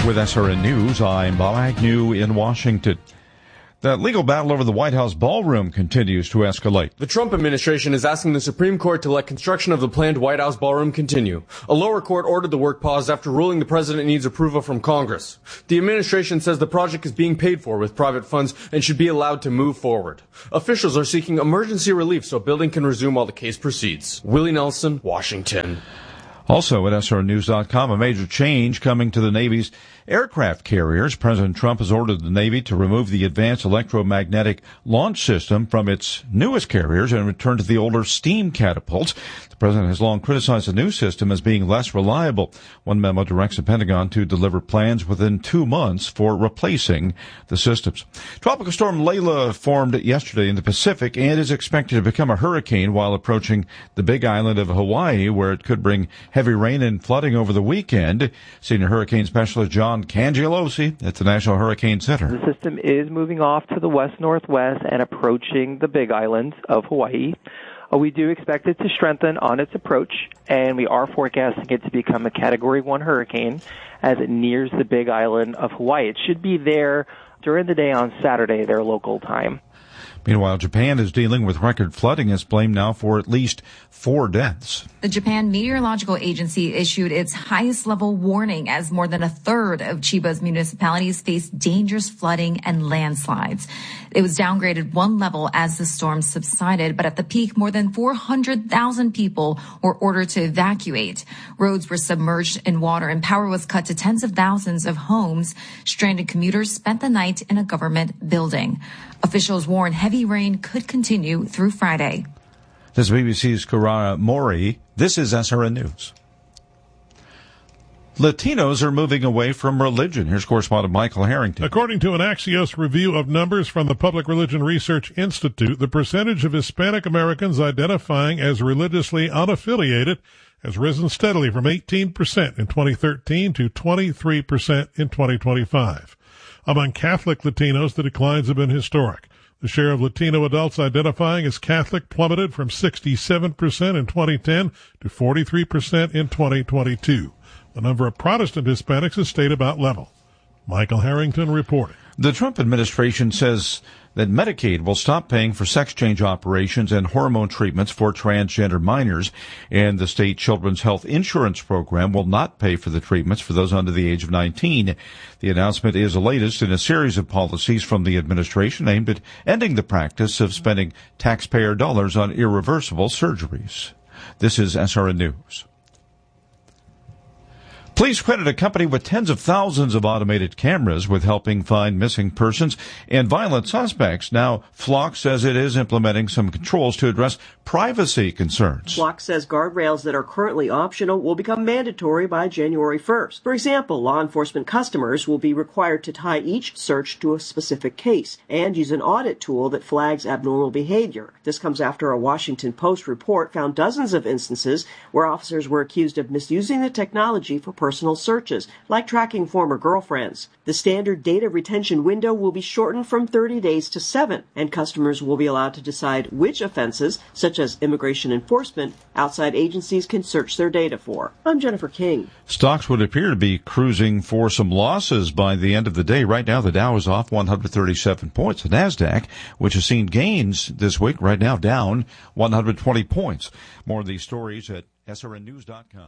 With SRN News, I'm Bob Agnew in Washington. The legal battle over the White House ballroom continues to escalate. The Trump administration is asking the Supreme Court to let construction of the planned White House ballroom continue. A lower court ordered the work paused after ruling the president needs approval from Congress. The administration says the project is being paid for with private funds and should be allowed to move forward. Officials are seeking emergency relief so building can resume while the case proceeds. Willie Nelson, Washington. Also at srnews.com, a major change coming to the Navy's aircraft carriers. President Trump has ordered the Navy to remove the Advanced Electromagnetic Launch System from its newest carriers and return to the older steam catapults. The president has long criticized the new system as being less reliable. One memo directs the Pentagon to deliver plans within 2 months for replacing the systems. Tropical storm Layla formed yesterday in the Pacific and is expected to become a hurricane while approaching the Big Island of Hawaii, where it could bring heavy rain and flooding over the weekend. Senior hurricane specialist John Cangelosi at the National Hurricane Center. The system is moving off to the west-northwest and approaching the Big Island of Hawaii. We do expect it to strengthen on its approach, and we are forecasting it to become a Category 1 hurricane as it nears the Big Island of Hawaii. It should be there during the day on Saturday, their local time. Meanwhile, Japan is dealing with record flooding. It's blamed now for at least 4 deaths. The Japan Meteorological Agency issued its highest level warning as more than a third of Chiba's municipalities face dangerous flooding and landslides. It was downgraded 1 level as the storm subsided, but at the peak, more than 400,000 people were ordered to evacuate. Roads were submerged in water and power was cut to tens of thousands of homes. Stranded commuters spent the night in a government building. Officials warn heavy rain could continue through Friday. This is BBC's Karara Mori. This is SRN News. Latinos are moving away from religion. Here's correspondent Michael Harrington. According to an Axios review of numbers from the Public Religion Research Institute, the percentage of Hispanic Americans identifying as religiously unaffiliated has risen steadily from 18% in 2013 to 23% in 2025. Among Catholic Latinos, the declines have been historic. The share of Latino adults identifying as Catholic plummeted from 67% in 2010 to 43% in 2022. The number of Protestant Hispanics has stayed about level. Michael Harrington reporting. The Trump administration says that Medicaid will stop paying for sex change operations and hormone treatments for transgender minors, and the state children's health insurance program will not pay for the treatments for those under the age of 19. The announcement is the latest in a series of policies from the administration aimed at ending the practice of spending taxpayer dollars on irreversible surgeries. This is SRN News. Police credit a company with tens of thousands of automated cameras with helping find missing persons and violent suspects. Now, Flock says it is implementing some controls to address privacy concerns. Flock says guardrails that are currently optional will become mandatory by January 1st. For example, law enforcement customers will be required to tie each search to a specific case and use an audit tool that flags abnormal behavior. This comes after a Washington Post report found dozens of instances where officers were accused of misusing the technology for personal searches, like tracking former girlfriends. The standard data retention window will be shortened from 30 days to 7, and customers will be allowed to decide which offenses, such as immigration enforcement, outside agencies can search their data for. I'm Jennifer King. Stocks would appear to be cruising for some losses by the end of the day. Right now, the Dow is off 137 points. The NASDAQ, which has seen gains this week, right now down 120 points. More of these stories at srnnews.com.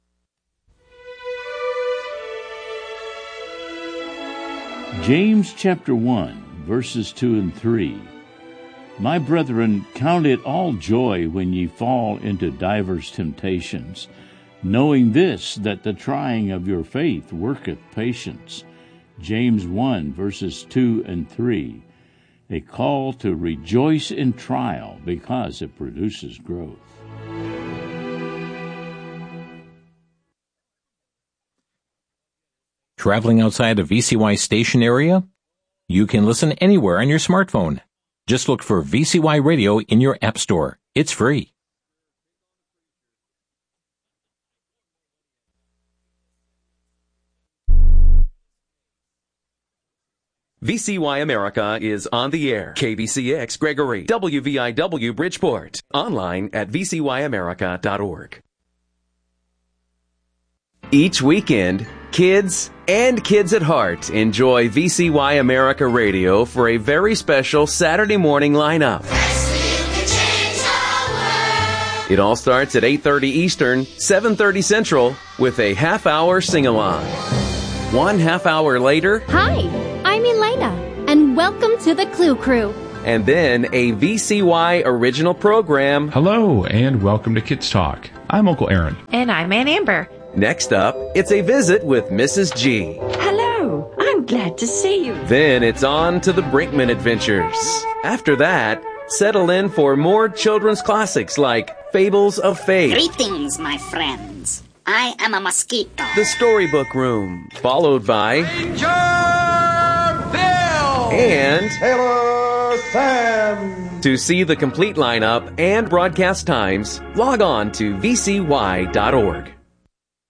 James chapter 1, verses 2 and 3. My brethren, count it all joy when ye fall into divers temptations, knowing this, that the trying of your faith worketh patience. James 1, verses 2 and 3. A call to rejoice in trial because it produces growth. Traveling outside the VCY station area? You can listen anywhere on your smartphone. Just look for VCY Radio in your app store. It's free. VCY America is on the air. KBCX Gregory, WVIW Bridgeport. Online at vcyamerica.org. Each weekend, Kids and kids at heart, enjoy VCY America Radio for a very special Saturday morning lineup. It all starts at 8:30 Eastern, 7:30 Central, with a half-hour sing-along. 1 half-hour later... Hi, I'm Elena, and welcome to the Clue Crew. And then a VCY original program. Hello, and welcome to Kids Talk. I'm Uncle Aaron. And I'm Aunt Amber. Next up, it's a visit with Mrs. G. Hello, I'm glad to see you. Then it's on to the Brinkman Adventures. After that, settle in for more children's classics like Fables of Faith. Greetings, my friends. I am a mosquito. The Storybook Room, followed by Ranger Bill and Taylor Sam. To see the complete lineup and broadcast times, log on to vcy.org.